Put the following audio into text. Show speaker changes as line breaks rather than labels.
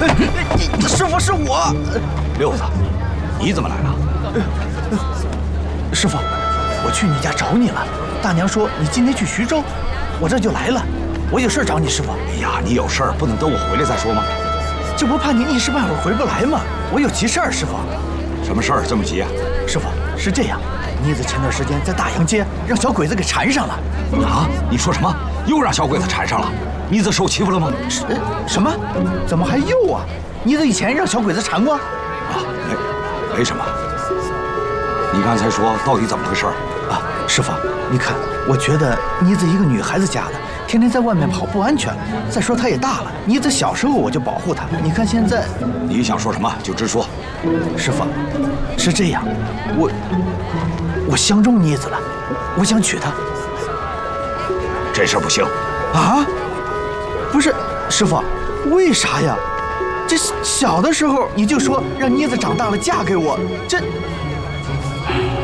师傅是我。
六子，你怎么来了？
师傅，我去你家找你了。大娘说你今天去徐州，我这就来了。我有事找你，师傅。
哎呀，你有事儿不能等我回来再说吗？
这不怕您一时半会儿回不来吗？我有急事儿，师傅。
什么事儿这么急啊？
师傅，是这样，妮子前段时间在大洋街让小鬼子给缠上了。
啊？你说什么？又让小鬼子缠上了？妮子受欺负了吗？
什么？怎么还又啊？妮子以前让小鬼子缠过？
啊，没什么。你刚才说到底怎么回事
啊？师傅，你看，我觉得妮子一个女孩子家的，天天在外面跑不安全。再说她也大了，妮子小时候我就保护她。你看现在，
你想说什么就直说。
师傅，是这样，我相中妮子了，我想娶她。
这事不行。
啊？不是，师傅，为啥呀？这小的时候你就说让妮子长大了嫁给我，这。